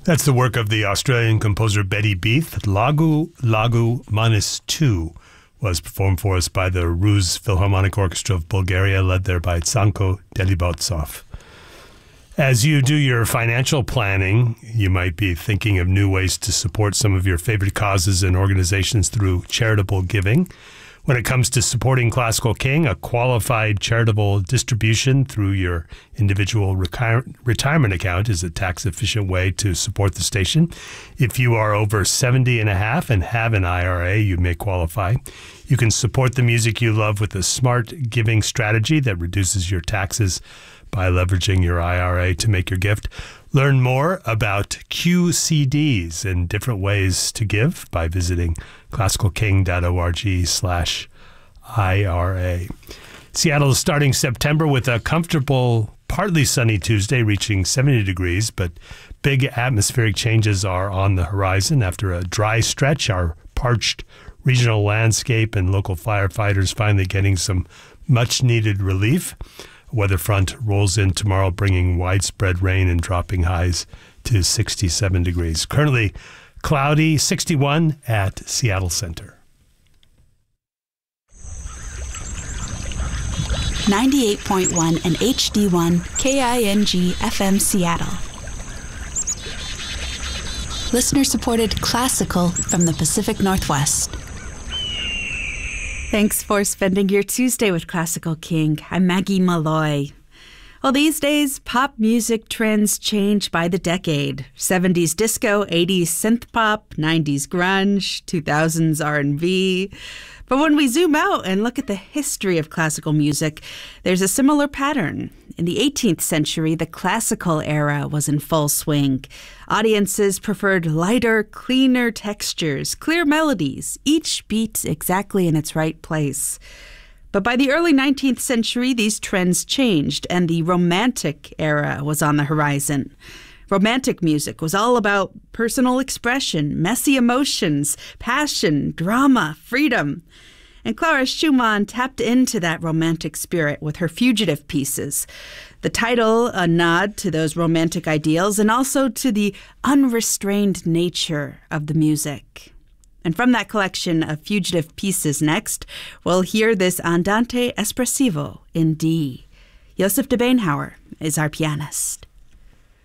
That's the work of the Australian composer Betty Beath. Lagu Lagu Manus 2 was performed for us by the Rus Philharmonic Orchestra of Bulgaria, led there by Tsanko Delibotsov. As you do your financial planning, you might be thinking of new ways to support some of your favorite causes and organizations through charitable giving. When it comes to supporting Classical King, a qualified charitable distribution through your individual retirement account is a tax-efficient way to support the station. If you are over 70 and a half and have an IRA, you may qualify. You can support the music you love with a smart giving strategy that reduces your taxes by leveraging your IRA to make your gift. Learn more about QCDs and different ways to give by visiting classicalking.org/IRA. Seattle is starting September with a comfortable, partly sunny Tuesday, reaching 70 degrees, but big atmospheric changes are on the horizon. After a dry stretch, our parched regional landscape and local firefighters finally getting some much-needed relief. A weather front rolls in tomorrow, bringing widespread rain and dropping highs to 67 degrees. Currently cloudy, 61 at Seattle Center. 98.1 and HD1 KING FM Seattle. Listener-supported classical from the Pacific Northwest. Thanks for spending your Tuesday with Classical King. I'm Maggie Malloy. Well, these days, pop music trends change by the decade. 70s disco, 80s synth pop, 90s grunge, 2000s R&B. But when we zoom out and look at the history of classical music, there's a similar pattern. In the 18th century, the classical era was in full swing. Audiences preferred lighter, cleaner textures, clear melodies, each beat exactly in its right place. But by the early 19th century, these trends changed, and the Romantic era was on the horizon. Romantic music was all about personal expression, messy emotions, passion, drama, freedom. And Clara Schumann tapped into that romantic spirit with her fugitive pieces. The title, a nod to those romantic ideals and also to the unrestrained nature of the music. And from that collection of fugitive pieces next, we'll hear this Andante Espressivo in D. Joseph de Beenhauer is our pianist.